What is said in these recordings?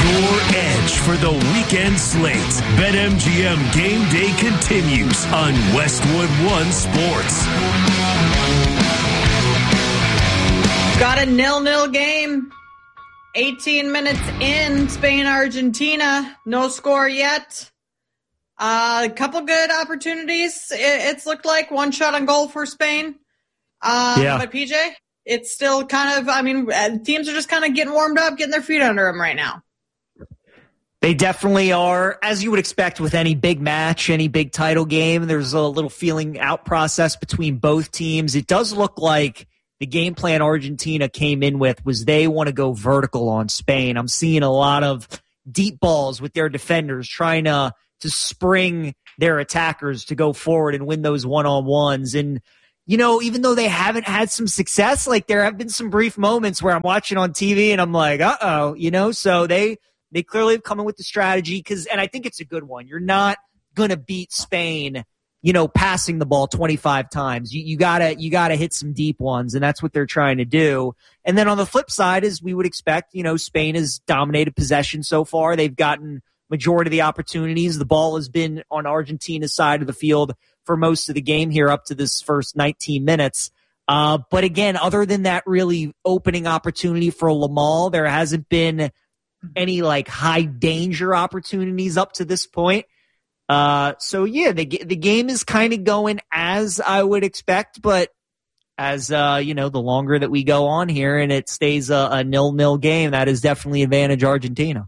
your edge for the weekend slate. BetMGM Game Day continues on Westwood One Sports. Got a 0-0 game. 18 minutes in, Spain, Argentina. No score yet. A couple good opportunities. It's looked like one shot on goal for Spain. But PJ, it's still kind of, teams are just kind of getting warmed up, getting their feet under them right now. They definitely are, as you would expect with any big match, any big title game. There's a little feeling out process between both teams. It does look like the game plan Argentina came in with was they want to go vertical on Spain. I'm seeing a lot of deep balls with their defenders trying to spring their attackers to go forward and win those one-on-ones. And, even though they haven't had some success, like there have been some brief moments where I'm watching on TV and I'm like, so they clearly have come in with the strategy and I think it's a good one. You're not going to beat Spain passing the ball 25 times. You gotta hit some deep ones, and that's what they're trying to do. And then on the flip side, as we would expect, Spain has dominated possession so far. They've gotten majority of the opportunities. The ball has been on Argentina's side of the field for most of the game here up to this first 19 minutes. But again, other than that really opening opportunity for Lamal, there hasn't been any high danger opportunities up to this point. The game is kind of going as I would expect, but as, the longer that we go on here and it stays a 0-0 game, that is definitely advantage Argentina.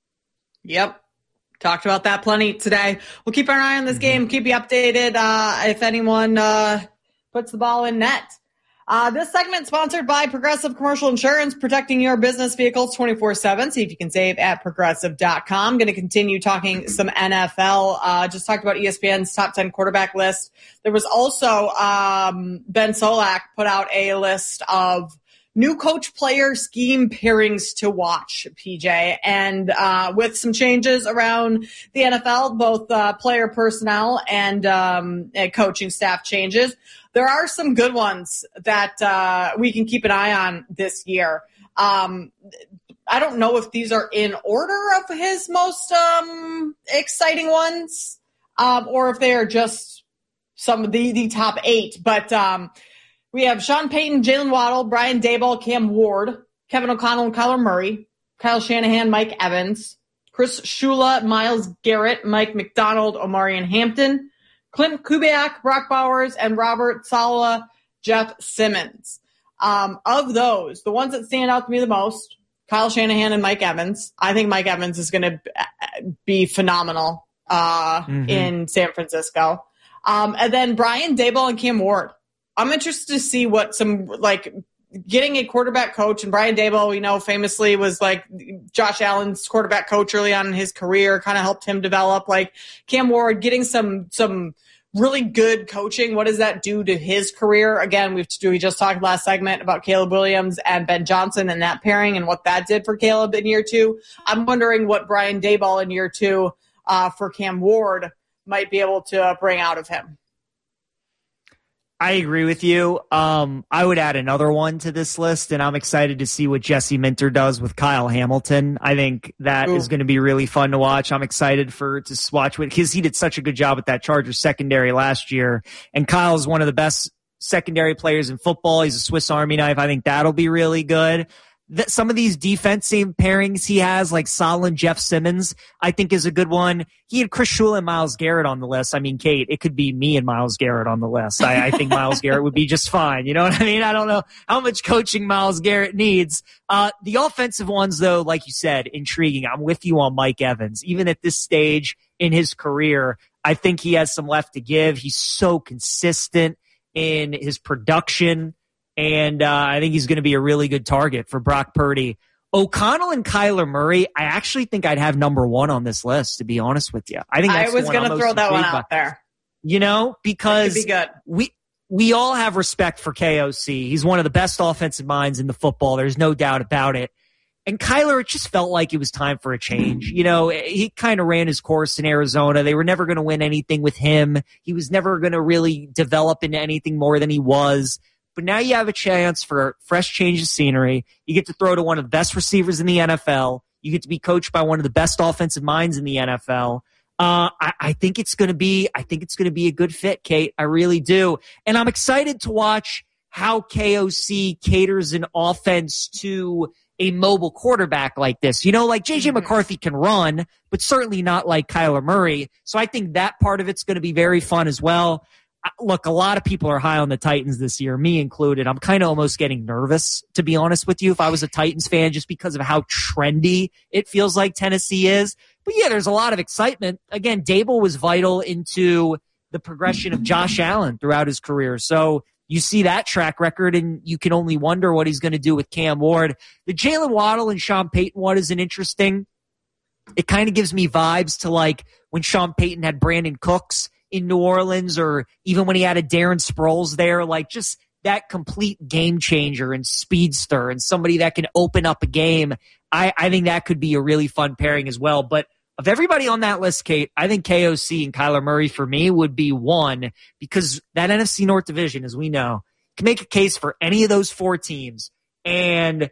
Yep. Talked about that plenty today. We'll keep our eye on this game, keep you updated, if anyone, puts the ball in net. This segment sponsored by Progressive Commercial Insurance, protecting your business vehicles 24/7. See if you can save at progressive.com. Going to continue talking some NFL. Just talked about ESPN's top 10 quarterback list. There was also Ben Solak put out a list of new coach-player scheme pairings to watch, PJ, and with some changes around the NFL, both player personnel and coaching staff changes. There are some good ones that we can keep an eye on this year. I don't know if these are in order of his most exciting ones or if they are just some of the top 8. But we have Sean Payton, Jalen Waddle, Brian Daboll, Cam Ward, Kevin O'Connell and Kyler Murray, Kyle Shanahan, Mike Evans, Chris Shula, Myles Garrett, Mike McDonald, Omarion Hampton, Clint Kubiak, Brock Bowers, and Robert Saleh, Jeff Simmons. Of those, the ones that stand out to me the most, Kyle Shanahan and Mike Evans. I think Mike Evans is going to be phenomenal in San Francisco. And then Brian Daboll and Cam Ward. I'm interested to see what getting a quarterback coach, and Brian Daboll, famously was Josh Allen's quarterback coach early on in his career, kind of helped him develop. Cam Ward getting some really good coaching. What does that do to his career? Again, we just talked last segment about Caleb Williams and Ben Johnson and that pairing and what that did for Caleb in year 2. I'm wondering what Brian Daboll in year 2 for Cam Ward might be able to bring out of him. I agree with you. I would add another one to this list, and I'm excited to see what Jesse Minter does with Kyle Hamilton. I think that is going to be really fun to watch. I'm excited to watch because he did such a good job with that Chargers secondary last year, and Kyle's one of the best secondary players in football. He's a Swiss Army knife. I think that'll be really good. Some of these defensive pairings he has, like Saleh and Jeff Simmons, I think is a good one. He had Chris Shula and Myles Garrett on the list. I mean, Kate, it could be me and Myles Garrett on the list. I think Myles Garrett would be just fine. You know what I mean? I don't know how much coaching Myles Garrett needs. The offensive ones, though, like you said, intriguing. I'm with you on Mike Evans. Even at this stage in his career, I think he has some left to give. He's so consistent in his production. And I think he's going to be a really good target for Brock Purdy. O'Connell and Kyler Murray, I actually think I'd have number 1 on this list, to be honest with you. I think that's I was going to throw that one out there. Because be good. we all have respect for KOC. He's one of the best offensive minds in the football. There's no doubt about it. And Kyler, it just felt like it was time for a change. He kind of ran his course in Arizona. They were never going to win anything with him. He was never going to really develop into anything more than he was. But now you have a chance for a fresh change of scenery. You get to throw to one of the best receivers in the NFL. You get to be coached by one of the best offensive minds in the NFL. I think it's going to be a good fit, Kate. I really do. And I'm excited to watch how KOC caters an offense to a mobile quarterback like this. You know, like JJ McCarthy can run, but certainly not like Kyler Murray. So I think that part of it's going to be very fun as well. Look, a lot of people are high on the Titans this year, me included. I'm kind of almost getting nervous, to be honest with you, if I was a Titans fan, just because of how trendy it feels like Tennessee is. But yeah, there's a lot of excitement. Again, Dable was vital into the progression of Josh Allen throughout his career. So you see that track record, and you can only wonder what he's going to do with Cam Ward. The Jalen Waddle and Sean Payton one is an interesting. It kind of gives me vibes to like when Sean Payton had Brandon Cooks in New Orleans, or even when he had a Darren Sproles there, like just that complete game changer and speedster and somebody that can open up a game. I think that could be a really fun pairing as well. But of everybody on that list, Kate, I think KOC and Kyler Murray for me would be one, because that NFC North division, as we know, can make a case for any of those four teams. And,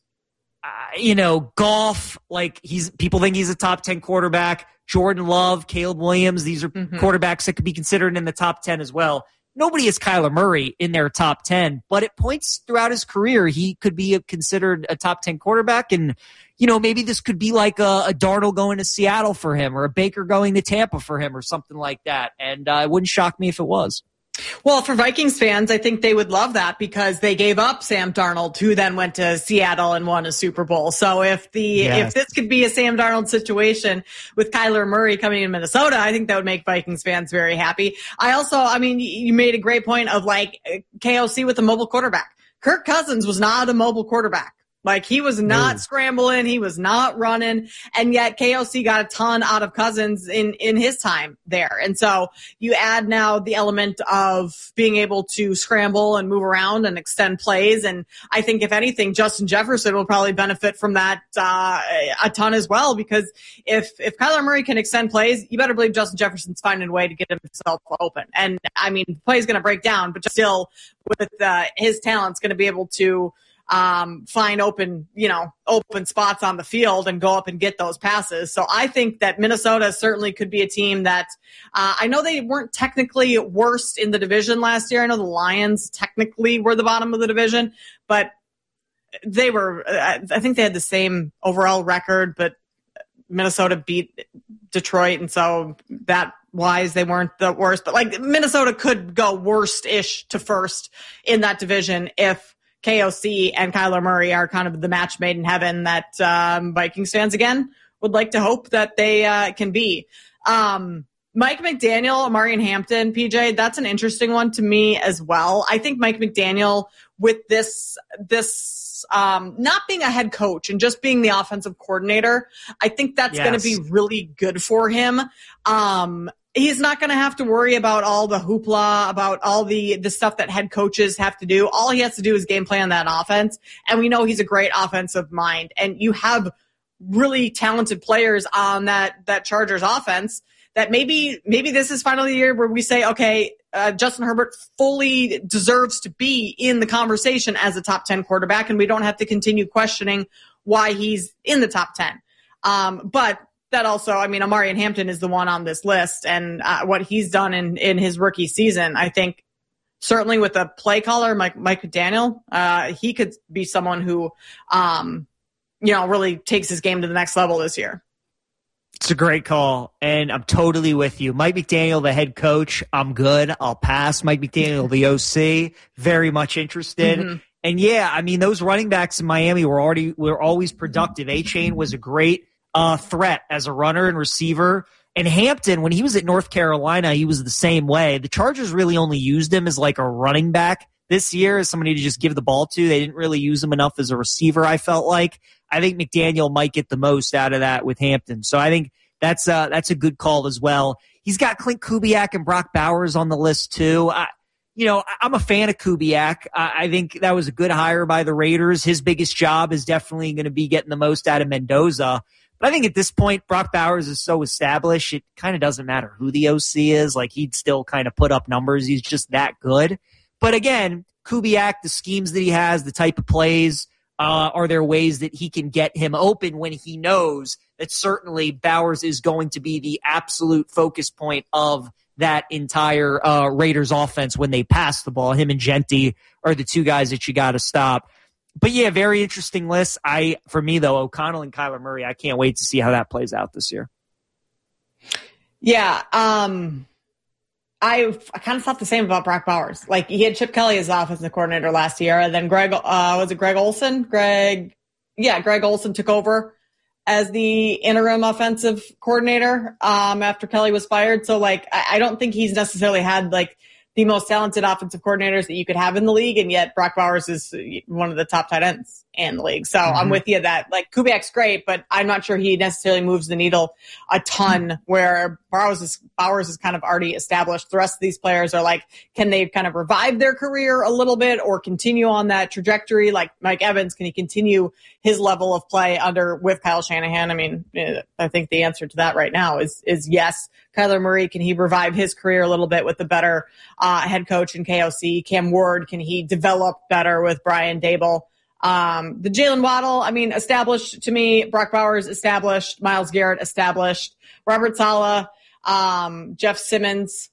Goff, like people think he's a top 10 quarterback. Jordan Love, Caleb Williams, these are quarterbacks that could be considered in the top 10 as well. Nobody is Kyler Murray in their top 10, but at points throughout his career, he could be considered a top 10 quarterback. And, maybe this could be like a Darnold going to Seattle for him, or a Baker going to Tampa for him, or something like that. And it wouldn't shock me if it was. Well, for Vikings fans, I think they would love that, because they gave up Sam Darnold, who then went to Seattle and won a Super Bowl. So if this could be a Sam Darnold situation with Kyler Murray coming in Minnesota, I think that would make Vikings fans very happy. You made a great point of like KOC with a mobile quarterback. Kirk Cousins was not a mobile quarterback. Like, he was not scrambling. He was not running. And yet KOC got a ton out of Cousins in his time there. And so you add now the element of being able to scramble and move around and extend plays. And I think, if anything, Justin Jefferson will probably benefit from that a ton as well, because if Kyler Murray can extend plays, you better believe Justin Jefferson's finding a way to get himself open. And the play's going to break down, but still with his talent's going to be able to find open spots on the field and go up and get those passes. So I think that Minnesota certainly could be a team that, I know they weren't technically worst in the division last year. I know the Lions technically were the bottom of the division, but they were, I think they had the same overall record, but Minnesota beat Detroit. And so that wise, they weren't the worst, but like Minnesota could go worst-ish to first in that division if KOC and Kyler Murray are kind of the match made in heaven that Vikings fans, again, would like to hope that they can be. Mike McDaniel, Amarian Hampton, PJ, that's an interesting one to me as well. I think Mike McDaniel, with this not being a head coach and just being the offensive coordinator, I think that's going to be really good for him. He's not going to have to worry about all the hoopla, about all the stuff that head coaches have to do. All he has to do is game plan that offense. And we know he's a great offensive mind. And you have really talented players on that Chargers offense that maybe this is finally the year where we say, okay, Justin Herbert fully deserves to be in the conversation as a top 10 quarterback. And we don't have to continue questioning why he's in the top 10. But that also, Amarian Hampton is the one on this list, and what he's done in his rookie season, I think certainly with a play caller, Mike McDaniel, he could be someone who, really takes his game to the next level this year. It's a great call, and I'm totally with you. Mike McDaniel, the head coach, I'm good. I'll pass. Mike McDaniel, the OC, very much interested. Mm-hmm. And those running backs in Miami were always productive. A-Chain was a great threat as a runner and receiver. And Hampton, when he was at North Carolina, he was the same way. The Chargers really only used him as like a running back this year, as somebody to just give the ball to. They didn't really use him enough as a receiver, I felt like. I think McDaniel might get the most out of that with Hampton. So I think that's a good call as well. He's got Clint Kubiak and Brock Bowers on the list too. I'm a fan of Kubiak. I think that was a good hire by the Raiders. His biggest job is definitely going to be getting the most out of Mendoza. But I think at this point, Brock Bowers is so established, it kind of doesn't matter who the OC is. Like, he'd still kind of put up numbers. He's just that good. But again, Kubiak, the schemes that he has, the type of plays, Are there ways that he can get him open when he knows that certainly Bowers is going to be the absolute focus point of that entire Raiders offense when they pass the ball? Him and Genti are the two guys that you got to stop. But yeah, very interesting list. For me though, O'Connell and Kyler Murray, I can't wait to see how that plays out this year. Yeah, I kind of thought the same about Brock Bowers. Like, he had Chip Kelly as offensive coordinator last year, and then Greg Olson? Greg Olson took over as the interim offensive coordinator after Kelly was fired. So, like, I don't think he's necessarily had, like, the most talented offensive coordinators that you could have in the league, and yet Brock Bowers is one of the top tight ends in the league. So I'm with you that, like, Kubiak's great, but I'm not sure he necessarily moves the needle a ton, where Bowers is kind of already established. The rest of these players are like, can they kind of revive their career a little bit or continue on that trajectory? Like Mike Evans, can he continue his level of play with Kyle Shanahan? I mean, I think the answer to that right now is yes. Kyler Murray, can he revive his career a little bit with the better head coach in KOC? Cam Ward, can he develop better with Brian Daboll? The Jalen Waddle, I mean, established to me. Brock Bowers, established. Myles Garrett, established. Robert Saleh, Jeff Simmons.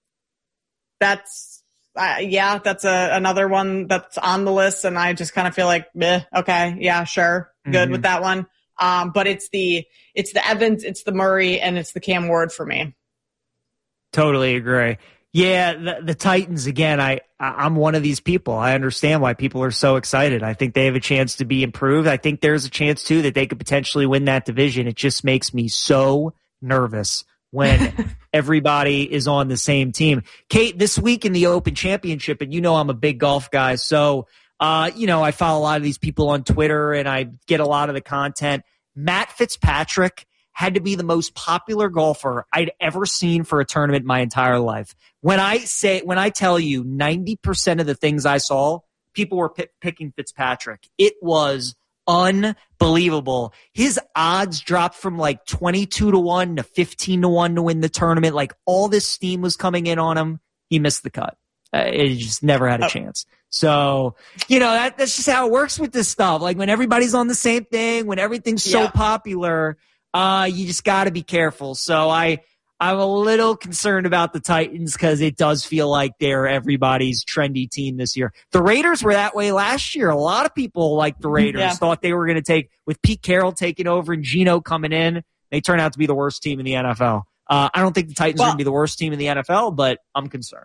That's another one that's on the list, and I just kind of feel like, okay, yeah, sure, good with that one. But it's the Evans, it's the Murray, and it's the Cam Ward for me. Totally agree. Yeah, the Titans, again, I'm one of these people. I understand why people are so excited. I think they have a chance to be improved. I think there's a chance, too, that they could potentially win that division. It just makes me so nervous when everybody is on the same team. Kate, this week in the Open Championship, and you know I'm a big golf guy, so I follow a lot of these people on Twitter, and I get a lot of the content. Matt Fitzpatrick had to be the most popular golfer I'd ever seen for a tournament my entire life. When I tell you 90% of the things I saw, people were picking Fitzpatrick. It was unbelievable. His odds dropped from like 22-1 to 15-1 to win the tournament. Like, all this steam was coming in on him. He missed the cut. It just never had a chance. So, that's just how it works with this stuff. Like, when everybody's on the same thing, when everything's so popular, you just got to be careful. So I'm a little concerned about the Titans because it does feel like they're everybody's trendy team this year. The Raiders were that way last year. A lot of people like the Raiders thought they were going to take, with Pete Carroll taking over and Geno coming in, they turned out to be the worst team in the NFL. I don't think the Titans are going to be the worst team in the NFL, but I'm concerned.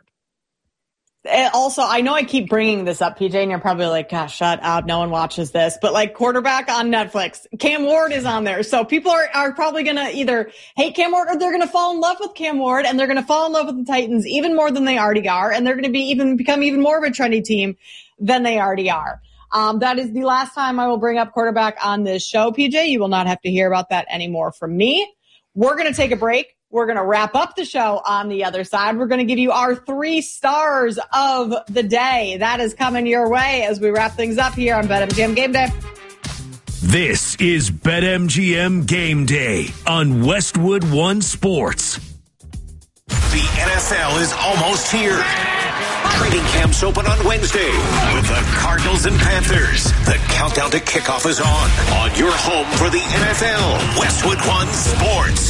Also, I know I keep bringing this up, PJ, and you're probably like, gosh, shut up. No one watches this. But like, quarterback on Netflix, Cam Ward is on there. So people are probably going to either hate Cam Ward or they're going to fall in love with Cam Ward, and they're going to fall in love with the Titans even more than they already are. And they're going to become even more of a trendy team than they already are. That is the last time I will bring up quarterback on this show, PJ. You will not have to hear about that anymore from me. We're going to take a break. We're going to wrap up the show on the other side. We're going to give you our 3 stars of the day. That is coming your way as we wrap things up here on BetMGM Game Day. This is BetMGM Game Day on Westwood One Sports. The NFL is almost here. Training camps open on Wednesday with the Cardinals and Panthers. The countdown to kickoff is on your home for the NFL, Westwood One Sports.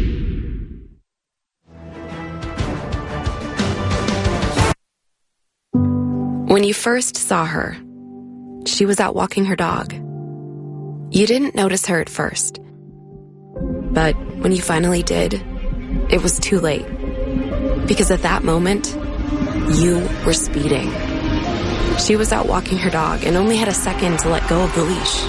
When you first saw her, she was out walking her dog. You didn't notice her at first. But when you finally did, it was too late. Because at that moment, you were speeding. She was out walking her dog and only had a second to let go of the leash.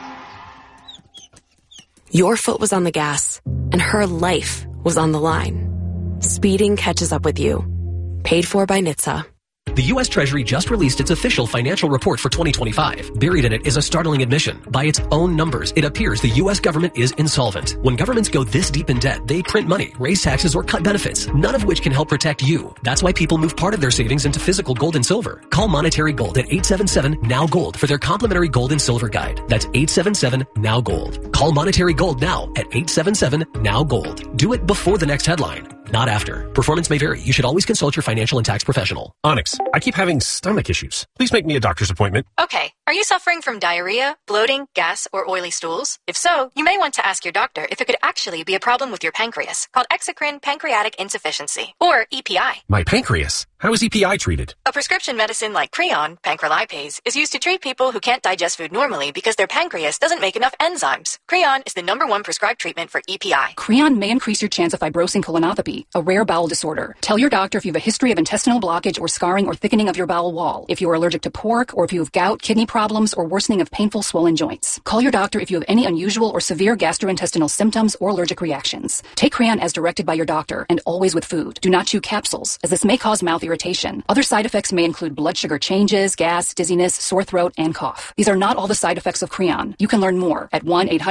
Your foot was on the gas, and her life was on the line. Speeding catches up with you. Paid for by NHTSA. The U.S. Treasury just released its official financial report for 2025. Buried in it is a startling admission. By its own numbers, it appears the U.S. government is insolvent. When governments go this deep in debt, they print money, raise taxes, or cut benefits, none of which can help protect you. That's why people move part of their savings into physical gold and silver. Call Monetary Gold at 877-NOW-GOLD for their complimentary gold and silver guide. That's 877-NOW-GOLD. Call Monetary Gold now at 877-NOW-GOLD. Do it before the next headline. not after. Performance may vary. You should always consult your financial and tax professional. Onyx, I keep having stomach issues. Please make me a doctor's appointment. Okay. Are you suffering from diarrhea, bloating, gas, or oily stools? If so, you may want to ask your doctor if it could actually be a problem with your pancreas, called exocrine pancreatic insufficiency, or EPI. My pancreas? How is EPI treated? A prescription medicine like Creon, pancrelipase, is used to treat people who can't digest food normally because their pancreas doesn't make enough enzymes. Creon is the #1 prescribed treatment for EPI. Creon may increase your chance of fibrosing colonopathy, a rare bowel disorder. Tell your doctor if you have a history of intestinal blockage or scarring or thickening of your bowel wall, if you are allergic to pork, or if you have gout, kidney problems, or worsening of painful swollen joints. Call your doctor if you have any unusual or severe gastrointestinal symptoms or allergic reactions. Take Creon as directed by your doctor and always with food. Do not chew capsules, as this may cause mouth irritation. Other side effects may include blood sugar changes, gas, dizziness, sore throat, and cough. These are not all the side effects of Creon. You can learn more at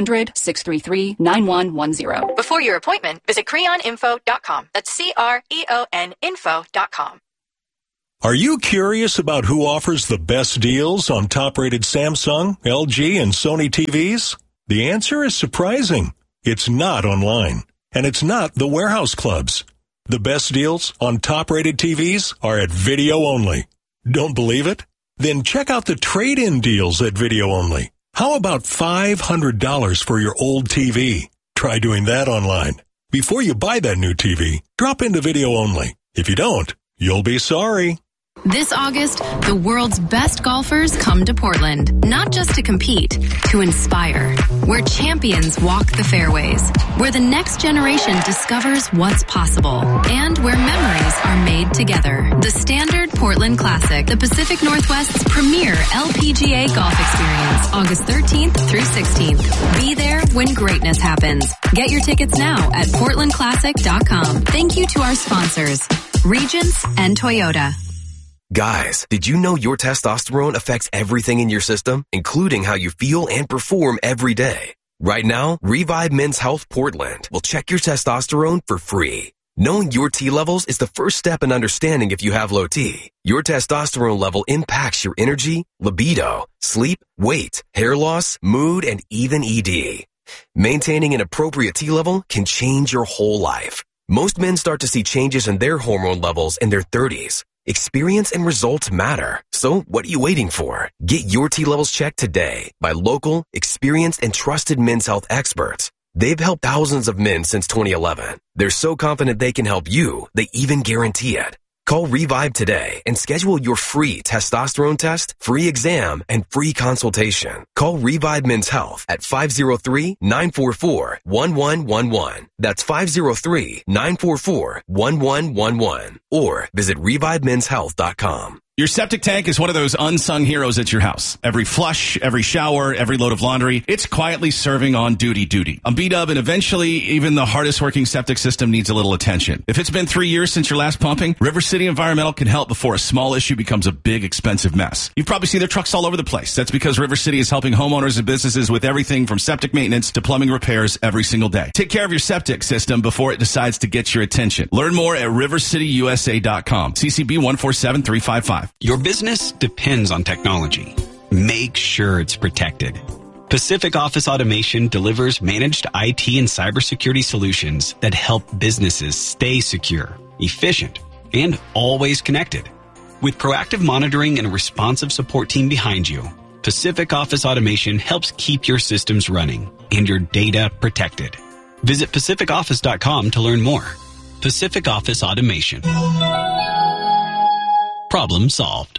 1-800-633-9110. Before your appointment, visit creoninfo.com. That's CREON info.com. Are you curious about who offers the best deals on top-rated Samsung, LG, and Sony TVs? The answer is surprising. It's not online, and it's not the warehouse clubs. The best deals on top-rated TVs are at Video Only. Don't believe it? Then check out the trade-in deals at Video Only. How about $500 for your old TV? Try doing that online. Before you buy that new TV, drop into Video Only. If you don't, you'll be sorry. This August, the world's best golfers come to Portland, not just to compete, to inspire. Where champions walk the fairways, where the next generation discovers what's possible, and where memories are made together. The Standard Portland Classic, the Pacific Northwest's premier LPGA golf experience, August 13th through 16th. Be there when greatness happens. Get your tickets now at portlandclassic.com. Thank you to our sponsors, Regents and Toyota. Guys, did you know your testosterone affects everything in your system, including how you feel and perform every day? Right now, Revive Men's Health Portland will check your testosterone for free. Knowing your T levels is the first step in understanding if you have low T. Your testosterone level impacts your energy, libido, sleep, weight, hair loss, mood, and even ED. Maintaining an appropriate T level can change your whole life. Most men start to see changes in their hormone levels in their 30s. Experience and results matter. So what are you waiting for? Get your T levels checked today by local, experienced, and trusted men's health experts. They've helped thousands of men since 2011. They're so confident they can help you, they even guarantee it. Call Revive today and schedule your free testosterone test, free exam, and free consultation. Call Revive Men's Health at 503-944-1111. That's 503-944-1111. Or visit ReviveMen'sHealth.com. Your septic tank is one of those unsung heroes at your house. Every flush, every shower, every load of laundry, it's quietly serving on duty. On B-Dub, and eventually even the hardest working septic system needs a little attention. If it's been 3 years since your last pumping, River City Environmental can help before a small issue becomes a big, expensive mess. You've probably seen their trucks all over the place. That's because River City is helping homeowners and businesses with everything from septic maintenance to plumbing repairs every single day. Take care of your septic system before it decides to get your attention. Learn more at rivercityusa.com. CCB 147355. Your business depends on technology. Make sure it's protected. Pacific Office Automation delivers managed IT and cybersecurity solutions that help businesses stay secure, efficient, and always connected. With proactive monitoring and a responsive support team behind you, Pacific Office Automation helps keep your systems running and your data protected. Visit pacificoffice.com to learn more. Pacific Office Automation. Problem solved.